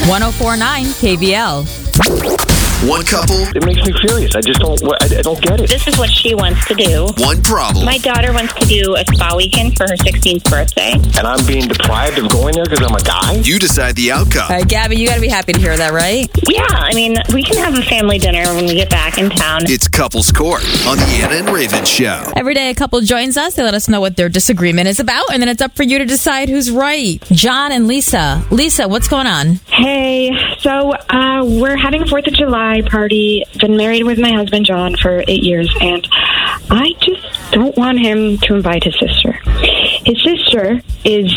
1049 KVL. One couple. It makes me furious. I don't get it. This is what she wants to do. One problem. My daughter wants to do a spa weekend for her 16th birthday. And I'm being deprived of going there because I'm a guy? You decide the outcome. All right, Gabby, you got to be happy to hear that, right? Yeah, I mean, we can have a family dinner when we get back in town. It's Couples Court on the Anna and Raven Show. Every day a couple joins us. They let us know what their disagreement is about, and then it's up for you to decide who's right. John and Lisa. Lisa, what's going on? Hey, so we're having a 4th of July party. Been married with my husband, John, for 8 years, and I just don't want him to invite his sister. His sister is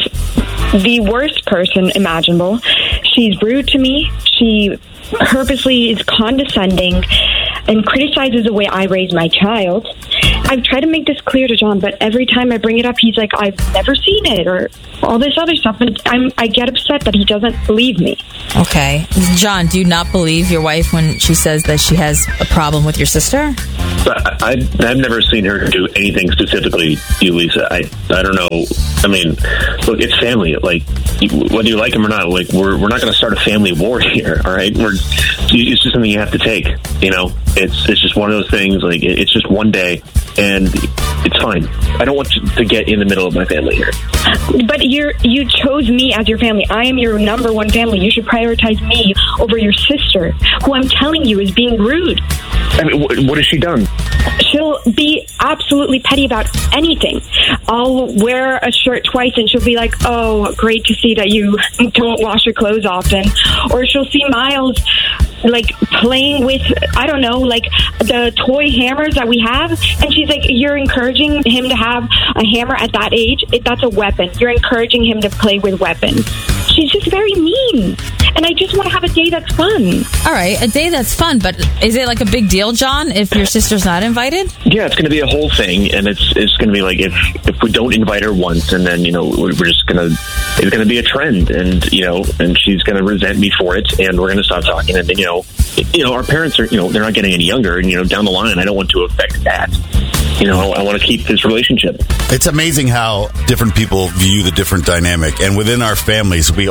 the worst person imaginable. She's rude to me. She purposely is condescending and criticizes the way I raise my child. I've tried to make this clear to John, but every time I bring it up, he's like, I've never seen it, or all this other stuff. And I get upset that he doesn't believe me. Okay. John, do you not believe your wife when she says that she has a problem with your sister? But I've never seen her do anything specifically to you, Lisa. I don't know. I mean, look, it's family. Like, whether you like him or not, like, we're not going to start a family war here, all right? It's just something you have to take, you know? It's just one of those things, like, it's just one day, and it's fine. I don't want to get in the middle of my family here. But you chose me as your family. I am your number one family. You should prioritize me over your sister, who I'm telling you is being rude. I mean, what has she done? She'll be absolutely petty about anything. I'll wear a shirt twice and she'll be like, oh, great to see that you don't wash your clothes often. Or she'll see Miles like playing with, I don't know, like the toy hammers that we have. And she's like, you're encouraging him to have a hammer at that age? That's a weapon. You're encouraging him to play with weapons. She's just very mean. And I just want to have a day that's fun. All right, a day that's fun, but is it like a big deal, John, if your sister's not invited? Yeah, it's going to be a whole thing, and it's going to be like if we don't invite her once, and then, you know, we're just going to, it's going to be a trend, and, you know, and she's going to resent me for it, and we're going to stop talking, and then, you know, our parents are, you know, they're not getting any younger, and, you know, down the line, I don't want to affect that. You know, I want to keep this relationship. It's amazing how different people view the different dynamic. And within our families, we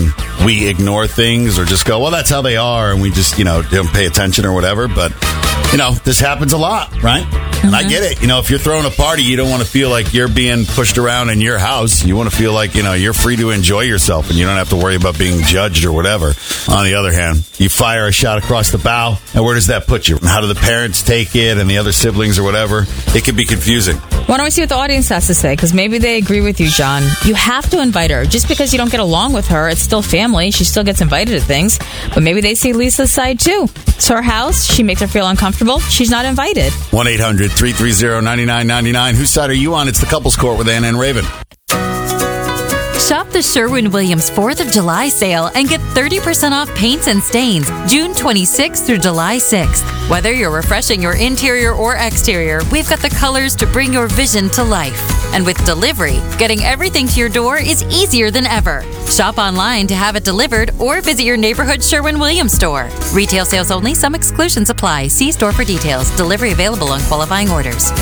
ignore things or just go, well, that's how they are. And we just, you know, don't pay attention or whatever. But, you know, this happens a lot, right? Mm-hmm. And I get it. You know, if you're throwing a party, you don't want to feel like you're being pushed around in your house. You want to feel like, you know, you're free to enjoy yourself and you don't have to worry about being judged or whatever. On the other hand, you fire a shot across the bow, and where does that put you? How do the parents take it and the other siblings or whatever? It can be confusing. Why don't we see what the audience has to say? Because maybe they agree with you, John. You have to invite her. Just because you don't get along with her, it's still family. She still gets invited to things. But maybe they see Lisa's side, too. It's her house. She makes her feel uncomfortable. She's not invited. 1-800-330-9999. Whose side are you on? It's the Couples Court with Anna and Raven. Shop the Sherwin-Williams 4th of July sale and get 30% off paints and stains June 26th through July 6th. Whether you're refreshing your interior or exterior, we've got the colors to bring your vision to life. And with delivery, getting everything to your door is easier than ever. Shop online to have it delivered or visit your neighborhood Sherwin-Williams store. Retail sales only. Some exclusions apply. See store for details. Delivery available on qualifying orders.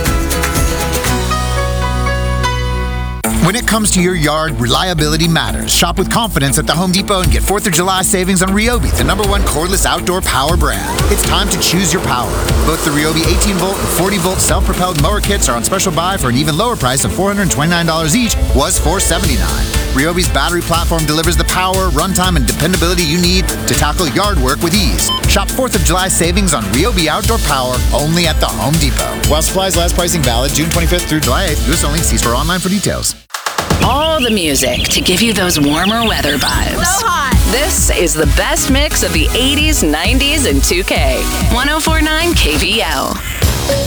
When it comes to your yard, reliability matters. Shop with confidence at the Home Depot and get 4th of July savings on Ryobi, the #1 cordless outdoor power brand. It's time to choose your power. Both the Ryobi 18-volt and 40-volt self-propelled mower kits are on special buy for an even lower price of $429 each, was $479. Ryobi's battery platform delivers the power, runtime, and dependability you need to tackle yard work with ease. Shop 4th of July savings on Ryobi outdoor power only at the Home Depot. While supplies last, pricing valid June 25th through July 8th. U.S. only. See store online for details. All the music to give you those warmer weather vibes. So hot. This is the best mix of the 80s, 90s, and 2K. 1049 KVL.